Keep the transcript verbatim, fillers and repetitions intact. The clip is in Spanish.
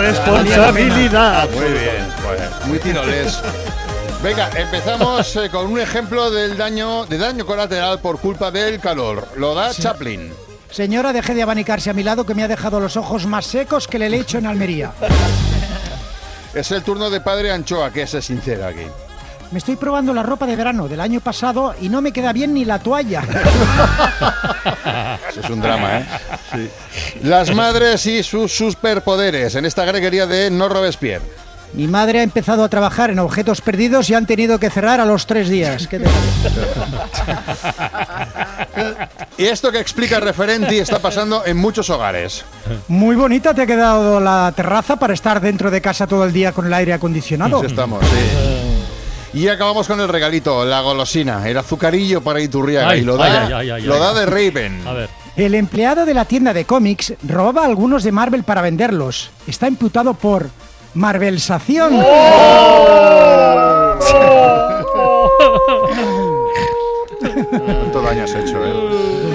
responsabilidad. Muy bien, pues, muy tiroles. Venga, empezamos eh, con un ejemplo del daño, de daño colateral por culpa del calor. Lo da sí. Chaplin. Señora, deje de abanicarse a mi lado, que me ha dejado los ojos más secos que el helecho en Almería. Es el turno de Padre Anchoa, que es sincero aquí. Me estoy probando la ropa de verano del año pasado y no me queda bien ni la toalla. Eso es un drama, ¿eh? Sí. Las madres y sus superpoderes en esta greguería de No Robespierre. Mi madre ha empezado a trabajar en objetos perdidos y han tenido que cerrar a los tres días. ¿Qué te parece? Y esto que explica Referenti está pasando en muchos hogares. Muy bonita te ha quedado la terraza para estar dentro de casa todo el día con el aire acondicionado. Sí, estamos, sí. Y acabamos con el regalito, la golosina, el azucarillo para Iturriaga. Ay, y lo da, ay, ay, ay, lo da de Raven. A ver. El empleado de la tienda de cómics robaba algunos de Marvel para venderlos. Está imputado por Marvelsación. ¡Oh! ¿Cuánto daño has hecho, eh?